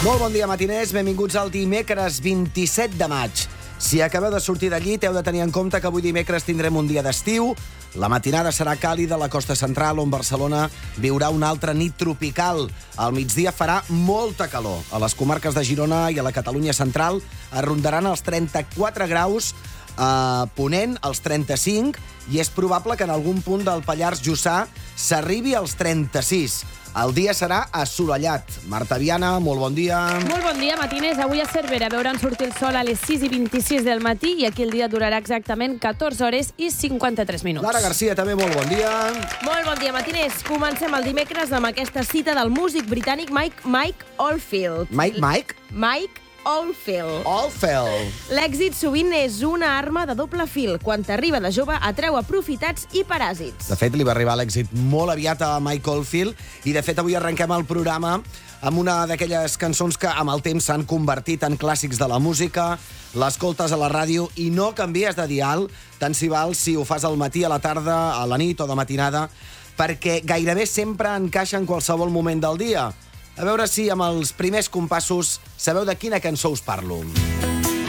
Molt bon dia, matiners. Benvinguts al dimecres 27 de maig. Si acabeu de sortir del llit, heu de tenir en compte que avui dimecres tindrem un dia d'estiu. La matinada serà càlida a la costa central, on Barcelona viurà una altra nit tropical. Al migdia farà molta calor. A les comarques de Girona i a la Catalunya central es rondaran els 34 graus, a Ponent els 35, i és probable que en algun punt del Pallars Jussà s'arribi als 36. El dia serà assolellat. Marta Viana, molt bon dia. Molt bon dia, matiners. Avui a Cervera veuran sortir el sol a les 6:26 del matí i aquí el dia durarà exactament 14 hores i 53 minuts. Lara Garcia, també molt bon dia. Molt bon dia, matiners. Comencem el dimecres amb aquesta cita del músic britànic Mike Oldfield. Mike Oldfield. L'èxit sovint és una arma de doble fil. Quan t'arriba de jove, atreu aprofitats i paràsits. De fet, li va arribar l'èxit molt aviat a Mike Oldfield i, de fet, avui arrenquem el programa amb una d'aquelles cançons que amb el temps s'han convertit en clàssics de la música. L'escoltes a la ràdio i no canvies de dial, tant si val si ho fas al matí, a la tarda, a la nit o de matinada, perquè gairebé sempre encaixa en qualsevol moment del dia. A veure si amb els primers compassos sabeu de quina cançó us parlo.